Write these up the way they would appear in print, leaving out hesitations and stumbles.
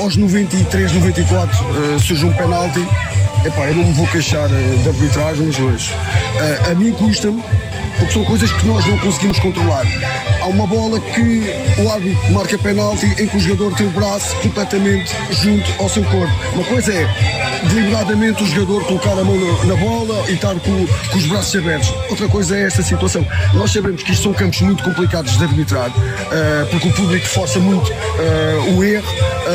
aos 93, 94 surge um penalti. Epá, eu não me vou queixar de arbitragens hoje. A mim custa-me, porque são coisas que nós não conseguimos controlar. Há uma bola que o árbitro marca penalti em que o jogador tem o braço completamente junto ao seu corpo. Uma coisa é deliberadamente o jogador colocar a mão na bola e estar com os braços abertos. Outra coisa é esta situação. Nós sabemos que isto são campos muito complicados de arbitrar, porque o público força muito o erro,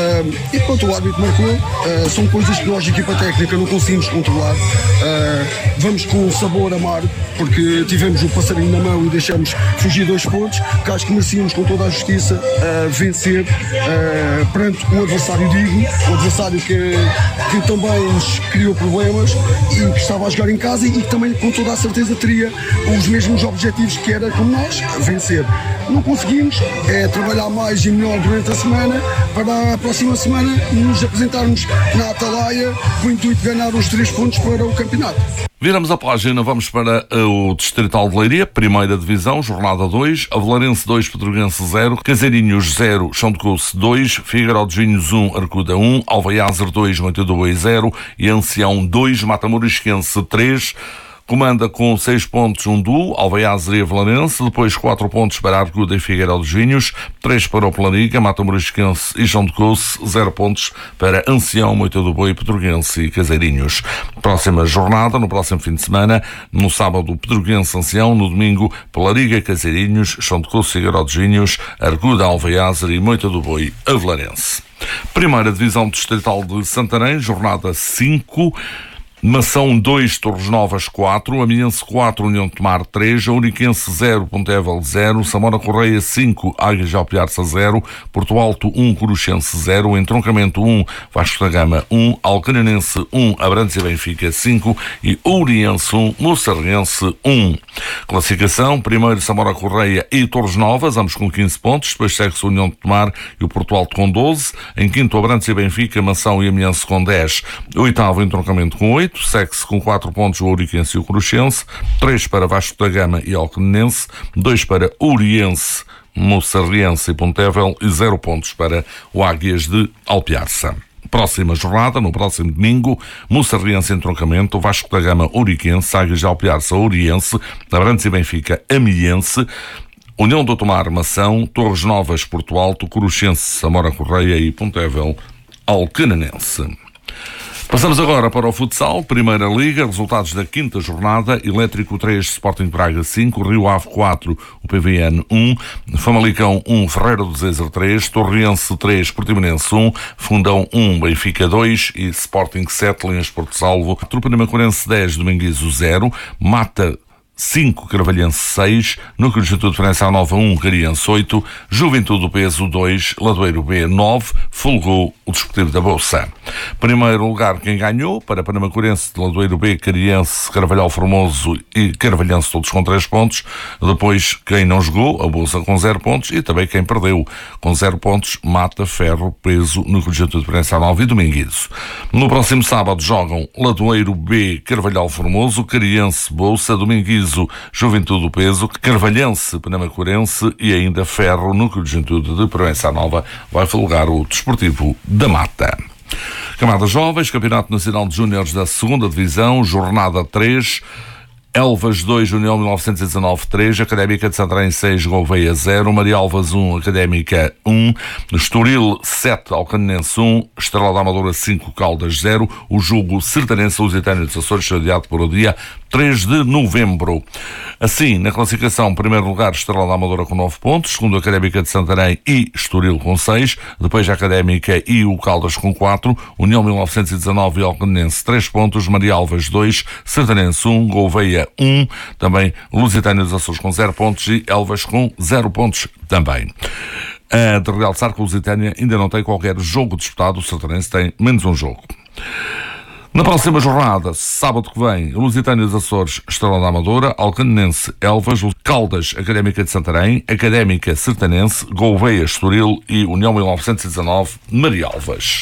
e pronto, o árbitro marcou. São coisas que nós, equipa técnica, não conseguimos controlar. Vamos com sabor amargo, porque tivemos o passarinho na mão e deixamos fugir 2 pontos, que acho que merecíamos com toda a justiça vencer perante um adversário digno, um adversário que também nos criou problemas e que estava a jogar em casa e que também com toda a certeza teria os mesmos objetivos que era como nós, vencer. Não conseguimos, é trabalhar mais e melhor durante a semana para a próxima semana nos apresentarmos na Atalaia com o intuito de ganhar os 3 pontos para o campeonato. Viramos a página, vamos para o Distrital de Leiria, primeira divisão, jornada 2, Avelarense 2, Pedroguense 0, Caseirinhos 0, Chão de Couce 2, Figueiró de Vinhos 1, Arcuda 1, Alvaiazer 2, Moitador 0 e Ancião 2, Matamorisquense 3. Comanda com 6 pontos um duo, Alvaiazer e Avelarense, depois 4 pontos para Arcuda e Figueiró dos Vinhos, 3 para o Planiga, Matamorisquense e Chão de Couce, 0 pontos para Ancião, Moita do Boi, Pedroguense e Caseirinhos. Próxima jornada, no próximo fim de semana, no sábado Pedroguense, Ancião, no domingo Planiga, Caseirinhos, Chão de Couce, Figueiró dos Vinhos, Arcuda, Alvaiazer e Moita do Boi, Avelarense. Primeira divisão distrital de Santarém, jornada 5, Mação 2, Torres Novas 4, Amiense 4, União de Tomar 3, Ouriquense 0, Pontevel 0, Samora Correia 5, Águias de Alpiarça 0, Porto Alto 1, Coruchense 0, Entroncamento 1, Vasco da Gama 1, Alcanenense 1, Abrantes e Benfica 5 e Ouriense 1, Moçarrense 1. Classificação, primeiro Samora Correia e Torres Novas, ambos com 15 pontos, depois segue-se a União de Tomar e o Porto Alto com 12, em quinto Abrantes e Benfica, Mação e Amiense com 10, oitavo Entroncamento com 8, segue-se com 4 pontos o Ouriquense e o Coruchense, 3 para Vasco da Gama e Alcanenense, 2 para Ouriense, Moçarrense e Pontevel e 0 pontos para o Águias de Alpiarça. Próxima jornada, no próximo domingo, Moçarrense Entroncamento, Vasco da Gama Ouriquense, Águias de Alpiarça Ouriense, Abrantes e Benfica Amiense, União do Tomar Mação, Torres Novas Porto Alto, Coruchense Samora Correia e Pontevel Alcanenense. Passamos agora para o futsal, Primeira Liga, resultados da quinta jornada, Elétrico 3, Sporting Braga 5, Rio Ave 4, o PVN 1, Famalicão 1, Ferreira do Zezer 3, Torriense 3, Portimonense 1, Fundão 1, Benfica 2 e Sporting 7, Linhas Porto Salvo, Trupa Nemacorense 10, Dominguizo 0, Mata 5, Carvalhense 6, Núcleo de Juventude França Nova 1, Cariense 8, Juventude do Peso 2, Ladoeiro B 9, folgou o Desportivo da Bolsa. Primeiro lugar quem ganhou, para Panamacorense, Ladoeiro B, Cariense, Carvalhal Formoso e Carvalhense, todos com 3 pontos. Depois quem não jogou, a Bolsa com 0 pontos e também quem perdeu com 0 pontos, Mata, Ferro, Peso, Núcleo de Juventude França Nova e Dominguizo. No próximo sábado jogam Ladoeiro B, Carvalhal Formoso, Cariense, Bolsa, Dominguizo, Juventude do Peso, Carvalhense, Panamacorense e ainda Ferro, Núcleo de Juventude de Proença Nova, vai folgar o Desportivo da Mata. Camadas Jovens, Campeonato Nacional de Júniores da 2ª Divisão, Jornada 3, Elvas 2, União 1919 3, Académica de Santarém 6, Gouveia 0, Maria Alvas 1, Académica 1, Estoril 7, Alcanenense 1, Estrela da Amadora 5, Caldas 0, o jogo Sertanense Lusitânia dos Açores, sediado para o dia 3 de novembro. Assim, na classificação, primeiro lugar, Estrela da Amadora com 9 pontos, segundo a Académica de Santarém e Estoril com 6, depois a Académica e o Caldas com 4, União 1919 e Alcanenense 3 pontos, Maria Alvas 2, Sertanense 1, Gouveia 1, também Lusitânia dos Açores com 0 pontos e Elvas com 0 pontos também. De realçar que a Lusitânia ainda não tem qualquer jogo disputado, o Sertanense tem menos um jogo. Na próxima jornada, sábado que vem, Lusitânia dos Açores, Estrela da Amadora, Alcanenense, Elvas, Caldas, Académica de Santarém, Académica Sertanense, Gouveia, Estoril e União 1919, Maria Alvas.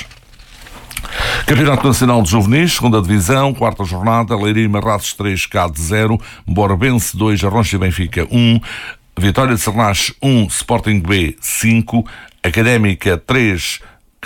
Campeonato Nacional de Juvenis, 2ª Divisão, 4ª jornada, Leiria e Marrazes 3, CAD 0, Borbense 2, Arroncha e Benfica 1, Vitória de Sernache 1, Sporting B 5, Académica 3,